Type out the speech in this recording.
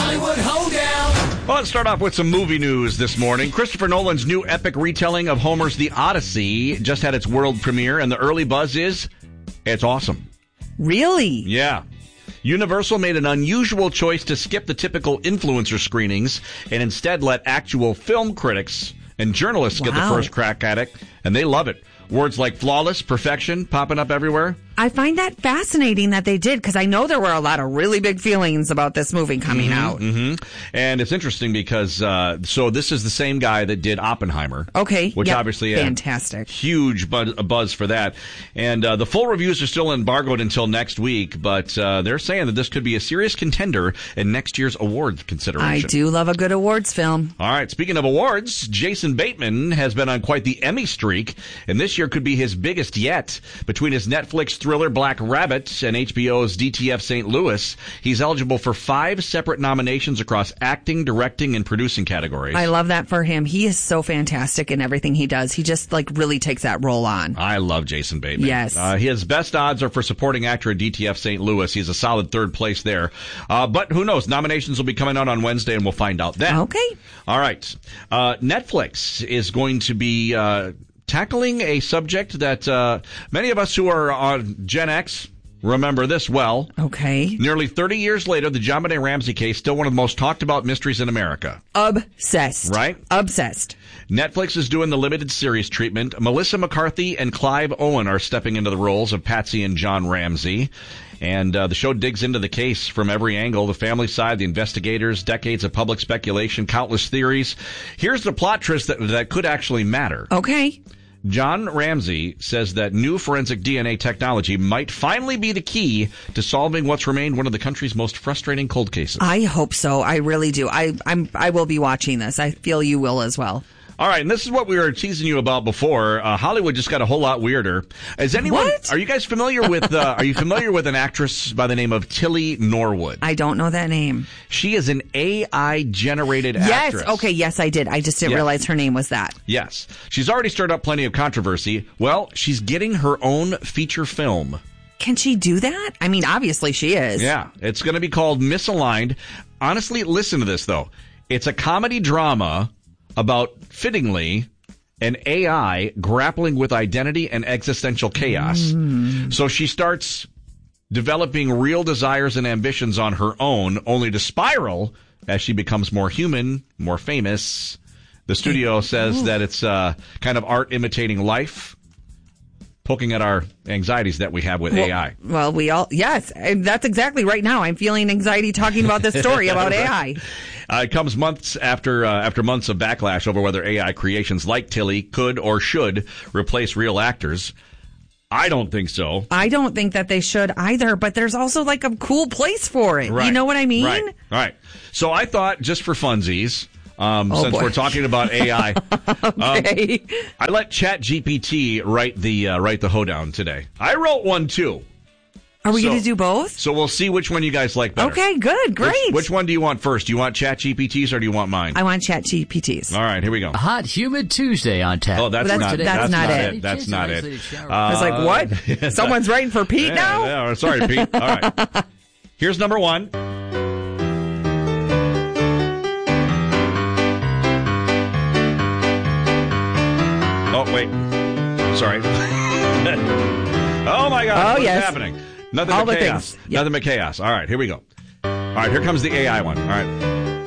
Hollywood Hoedown. Well, let's start off with some movie news this morning. Christopher Nolan's new epic retelling of Homer's The Odyssey just had its world premiere, and the early buzz is it's awesome. Really? Yeah. Universal made an unusual choice to skip the typical influencer screenings and instead let actual film critics and journalists get the first crack at it, and they love it. Words like flawless, perfection popping up everywhere. I find that fascinating that they did, because I know there were a lot of really big feelings about this movie coming out. And it's interesting because, so this is the same guy that did Oppenheimer. Okay. Which obviously had fantastic. Huge buzz for that. And the full reviews are still embargoed until next week, but they're saying that this could be a serious contender in next year's awards consideration. I do love a good awards film. All right. Speaking of awards, Jason Bateman has been on quite the Emmy streak, and this year could be his biggest yet. Between his Netflix thriller Black Rabbit and HBO's DTF St. Louis, he's eligible for 5 separate nominations across acting, directing, and producing categories. I love that for him. He is so fantastic in everything he does. He just really takes that role on. I love Jason Bateman. Yes. His best odds are for supporting actor at DTF St. Louis. He's a solid third place there. But who knows? Nominations will be coming out on Wednesday, and we'll find out then. Okay. All right. Netflix is going to be tackling a subject that many of us who are on Gen X remember this well. Okay. Nearly 30 years later, the JonBenet Ramsey case, still one of the most talked about mysteries in America. Obsessed. Right? Obsessed. Netflix is doing the limited series treatment. Melissa McCarthy and Clive Owen are stepping into the roles of Patsy and John Ramsey. And the show digs into the case from every angle, the family side, the investigators, decades of public speculation, countless theories. Here's the plot twist that could actually matter. Okay. John Ramsey says that new forensic DNA technology might finally be the key to solving what's remained one of the country's most frustrating cold cases. I hope so. I really do. I will be watching this. I feel you will as well. All right, and this is what we were teasing you about before. Hollywood just got a whole lot weirder. Is anyone? What? Are you guys familiar with? Are you familiar with an actress by the name of Tilly Norwood? I don't know that name. She is an AI generated actress. Yes. Okay. Yes, I did. I just didn't realize her name was that. Yes, she's already stirred up plenty of controversy. Well, she's getting her own feature film. Can she do that? I mean, obviously she is. Yeah, it's going to be called Misaligned. Honestly, listen to this though. It's a comedy drama about, fittingly, an AI grappling with identity and existential chaos. So she starts developing real desires and ambitions on her own, only to spiral as she becomes more human, more famous. The studio says that it's kind of art imitating life, poking at our anxieties that we have with AI. Well, yes, that's exactly right now. I'm feeling anxiety talking about this story about AI. It comes months after months of backlash over whether AI creations like Tilly could or should replace real actors. I don't think so. I don't think that they should either, but there's also a cool place for it. Right. You know what I mean? Right. So I thought, just for funsies, since we're talking about AI, okay. I let ChatGPT write the hoedown today. I wrote one too. Are we going to do both? So we'll see which one you guys like better. Okay, good, great. Which one do you want first? Do you want ChatGPT's or do you want mine? I want ChatGPT's. All right, here we go. A hot, humid Tuesday on tap. Oh, that's not it. That's not it. I was like, what? Someone's writing for Pete now? Yeah, sorry, Pete. All right. Here's number one. Oh, wait. Sorry. Oh, my God. What's happening? Nothing but chaos. Yep. Nothing but chaos. All right, here we go. All right, here comes the AI one. All right.